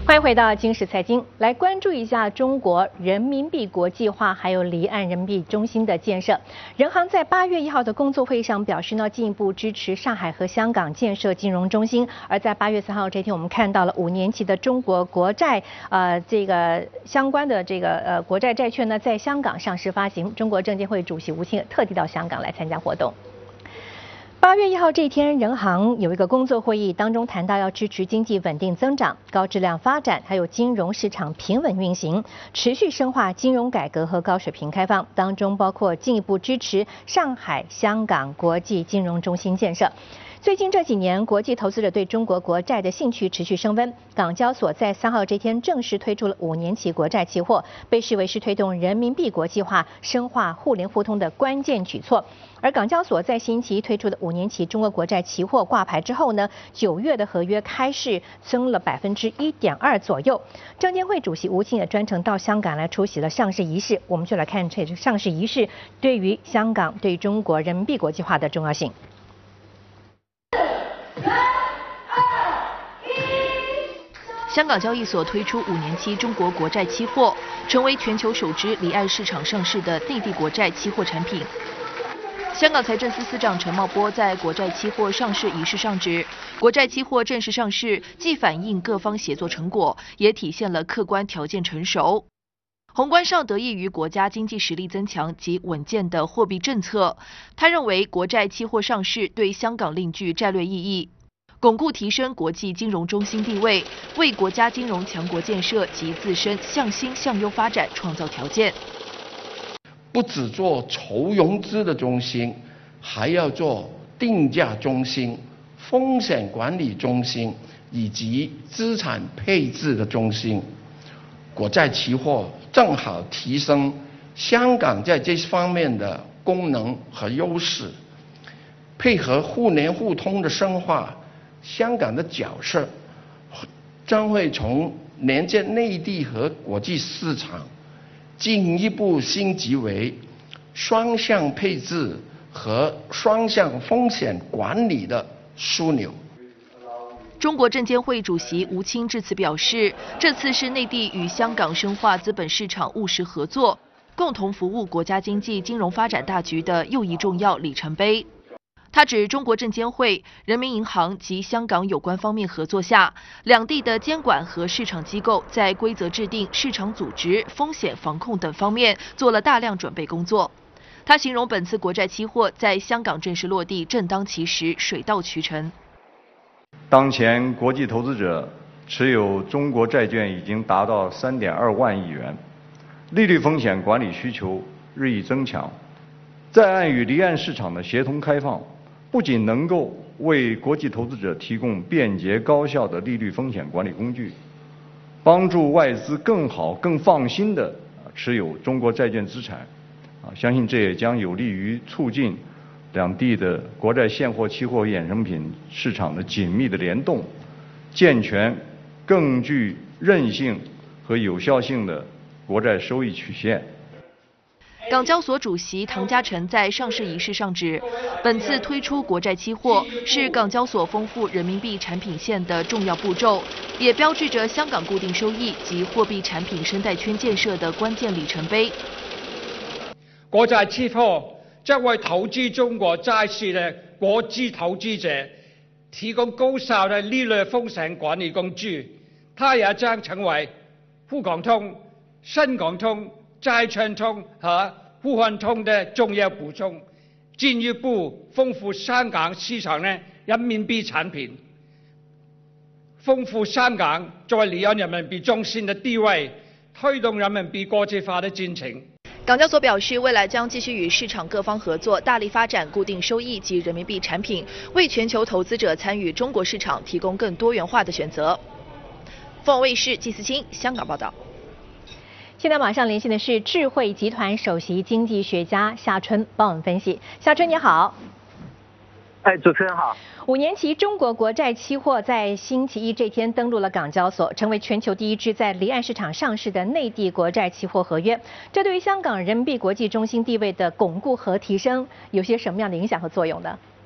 欢迎回到今时财经，来关注一下中国人民币国际化还有离岸人民币中心的建设。人行在8月1号的工作会议上表示呢，进一步支持上海和香港建设金融中心。而在8月3号这天，我们看到了5年期的中国国债，这个相关的国债债券呢，在香港上市发行。中国证监会主席吴清特地到香港来参加活动。8月1号这天，人行有一个工作会议，当中谈到要支持经济稳定增长、高质量发展，还有金融市场平稳运行，持续深化金融改革和高水平开放，当中包括进一步支持上海、香港国际金融中心建设。最近这几年，国际投资者对中国国债的兴趣持续升温。港交所在3号这天正式推出了5年期国债期货，被视为是推动人民币国际化、深化互联互通的关键举措。而港交所在星期一推出的5年期中国国债期货挂牌之后呢，9月的合约开市增了1.2%左右。证监会主席吴清也专程到香港来出席了上市仪式。我们就来看这上市仪式对于香港、对于中国人民币国际化的重要性。 香港交易所推出5年期中国国债期货，成为全球首支离岸市场上市的内地国债期货产品。香港财政司司长陈茂波在国债期货上市仪式上指，国债期货正式上市，既反映各方协作成果，也体现了客观条件成熟。宏观上得益于国家经济实力增强及稳健的货币政策，他认为国债期货上市对香港另具战略意义，巩固提升国际金融中心地位，为国家金融强国建设及自身向新向优发展创造条件。 不只做筹融资的中心，还要做定价中心、风险管理中心以及资产配置的中心。国债期货正好提升香港在这方面的功能和优势，配合互联互通的深化，香港的角色将会从连接内地和国际市场进一步升级为双向配置和双向风险管理的枢纽。 中国证监会主席吴清致辞表示，这次是内地与香港深化资本市场务实合作，共同服务国家经济金融发展大局的又一重要里程碑。他指，中国证监会、人民银行及香港有关方面合作下，两地的监管和市场机构在规则制定、市场组织、风险防控等方面做了大量准备工作。他形容本次国债期货在香港正式落地，正当其时，水到渠成。 当前国际投资者持有中国债券已经达到3.2万亿元，利率风险管理需求日益增强，在岸与离岸市场的协同开放，不仅能够为国际投资者提供便捷高效的利率风险管理工具，帮助外资更好、更放心地持有中国债券资产，相信这也将有利于促进两地的国债现货、期货、衍生品市场的紧密的联动，健全更具韧性和有效性的国债收益曲线。 港交所主席唐家成在上市仪式上指，本次推出国债期货是港交所丰富人民币产品线的重要步骤，也标志着香港固定收益及货币产品生态圈建设的关键里程碑。 國債期貨將為投資中國債市的國際投資者提供高效的利率風險管理工具，它也將成為滬港通、深港通、債券通和互換通的重要補充，進一步豐富香港市場的人民幣產品，豐富香港作為離岸人民幣中心的地位，推動人民幣國際化的進程。 港交所表示，未来将继续与市场各方合作，大力发展固定收益及人民币产品，为全球投资者参与中国市场提供更多元化的选择。凤凰卫视季思清香港报道。 现在马上连线的是智慧集团首席经济学家夏春，帮我们分析。夏春你好。 主持人好。 5年期中国国债期货在星期一这天登陆了港交所，成为全球第一支在离岸市场上市的内地国债期货合约。这对于香港人民币国际中心地位的巩固和提升，有些什么样的影响和作用呢？